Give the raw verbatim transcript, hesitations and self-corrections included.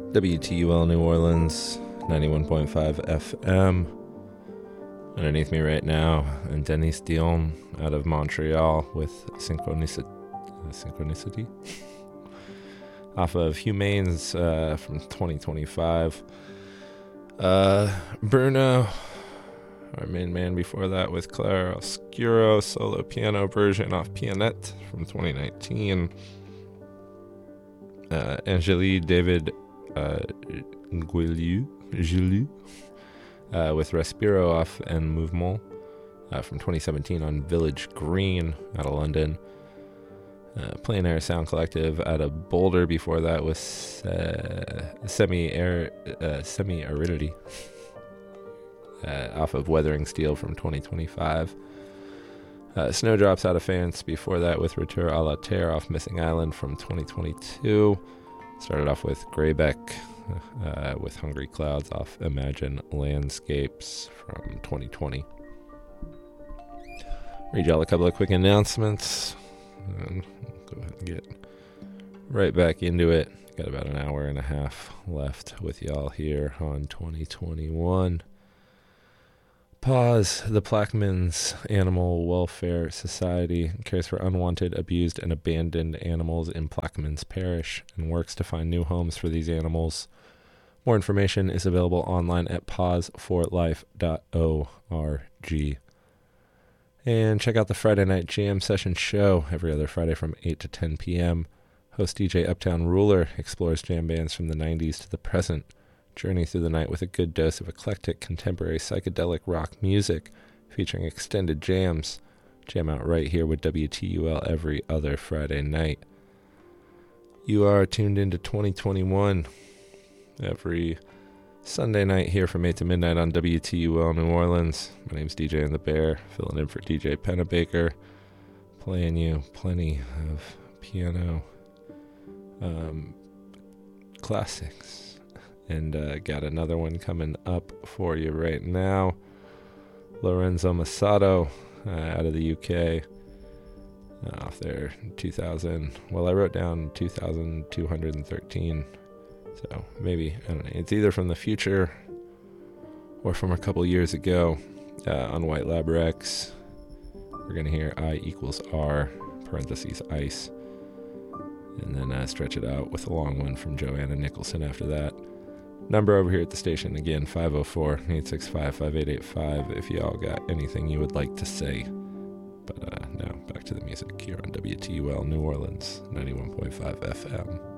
W T U L New Orleans, ninety-one point five F M. Underneath me right now, and Denis Dion out of Montreal with Synchronicity, Synchronicity? off of Humanes uh, from twenty twenty-five. Uh, Bruno, our main man before that, with Claire Oscuro, solo piano version off Pianette from twenty nineteen. Uh, Angélie David uh, Nguiliu, Juliu, uh, with Respiro off and Mouvement uh, from twenty seventeen on Village Green out of London. Uh, Plein Air Sound Collective out of Boulder before that with uh, Semi Air uh, Semi Aridity uh, off of Weathering Steel from twenty twenty-five. Uh, Snowdrops out of Fans before that with Retour à la Terre off Missing Island from twenty twenty-two. Started off with Greybeck uh, with Hungry Clouds off Imagine Landscapes from twenty twenty. Read y'all a couple of quick announcements and go ahead and get right back into it. Got about an hour and a half left with y'all here on twenty twenty-one. Pause. The Plaquemines Animal Welfare Society cares for unwanted, abused, and abandoned animals in Plaquemines Parish and works to find new homes for these animals. More information is available online at pause for life dot org. And check out the Friday Night Jam Session show every other Friday from eight to ten p.m. Host D J Uptown Ruler explores jam bands from the nineties to the present. Journey through the night with a good dose of eclectic contemporary psychedelic rock music featuring extended jams. Jam out right here with W T U L every other Friday night. You are tuned into twenty twenty-one every Sunday night here from eight to midnight on W T U L New Orleans. My name's D J and the Bear, filling in for D J Pennebaker, playing you plenty of piano um, classics. And uh, got another one coming up for you right now. Lorenzo Masato uh, out of the U K. Uh, off there two thousand. Well, I wrote down two thousand two hundred thirteen. So maybe, I don't know. It's either from the future or from a couple years ago uh, on White Lab Rex. We're going to hear I equals R, parentheses, ice. And then uh, stretch it out with a long one from Joanna Nicholson after that. Number over here at the station, again, five oh four, eight six five, five eight eight five, if y'all got anything you would like to say. But uh, now, back to the music here on W T U L New Orleans, ninety-one point five F M.